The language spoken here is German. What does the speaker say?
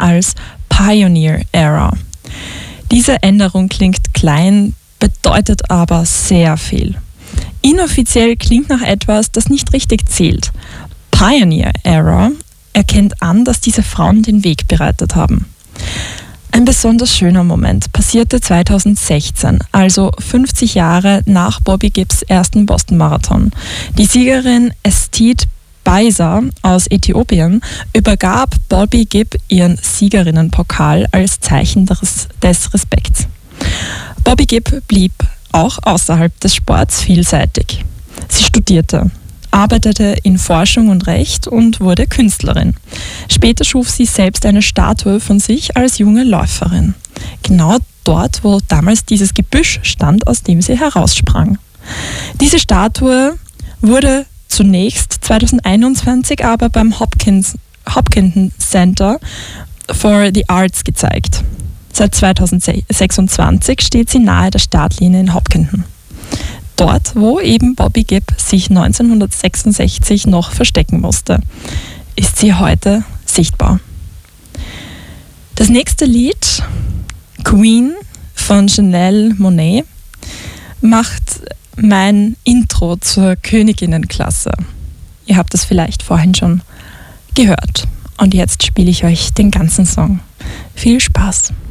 als Pioneer Era. Diese Änderung klingt klein, bedeutet aber sehr viel. Inoffiziell klingt nach etwas, das nicht richtig zählt. Pioneer Era erkennt an, dass diese Frauen den Weg bereitet haben. Ein besonders schöner Moment passierte 2016, also 50 Jahre nach Bobby Gibbs ersten Boston-Marathon. Die Siegerin Estrid Baiser aus Äthiopien übergab Bobby Gibb ihren Siegerinnenpokal als Zeichen des Respekts. Bobby Gibb blieb auch außerhalb des Sports vielseitig. Sie studierte, arbeitete in Forschung und Recht und wurde Künstlerin. Später schuf sie selbst eine Statue von sich als junge Läuferin. Genau dort, wo damals dieses Gebüsch stand, aus dem sie heraussprang. Diese Statue wurde zunächst 2021 aber beim Hopkinton Center for the Arts gezeigt. Seit 2026 steht sie nahe der Startlinie in Hopkinton. Dort, wo eben Bobby Gibb sich 1966 noch verstecken musste, ist sie heute sichtbar. Das nächste Lied, Queen von Janelle Monáe, macht mein Intro zur Königinnenklasse. Ihr habt es vielleicht vorhin schon gehört. Und jetzt spiele ich euch den ganzen Song. Viel Spaß!